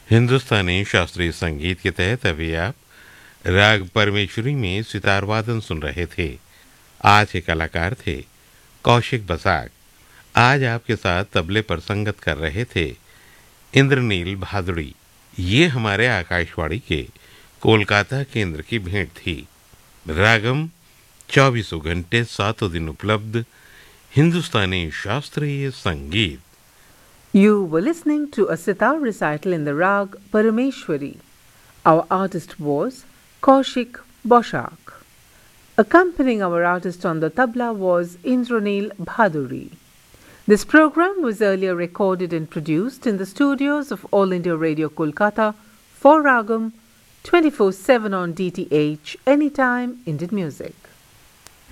हिंदुस्तानी शास्त्रीय संगीत के तहत अभी आप राग परमेश्वरी में सितार वादन सुन रहे थे। आज के कलाकार थे कौशिक बसाक। आज आपके साथ तबले पर संगत कर रहे थे इंद्रनील भादुड़ी। ये हमारे आकाशवाणी के कोलकाता केंद्र की भेंट थी। रागम 24 घंटे 7 दिन उपलब्ध हिंदुस्तानी शास्त्रीय संगीत। You were listening to a sitar recital in the rag Parameshwari. Our artist was Kaushik Boshak. Accompanying our artist on the tabla was Indranil Bhaduri. This program was earlier recorded and produced in the studios of All India Radio Kolkata for Ragam 24/7 on DTH Anytime Indian Music.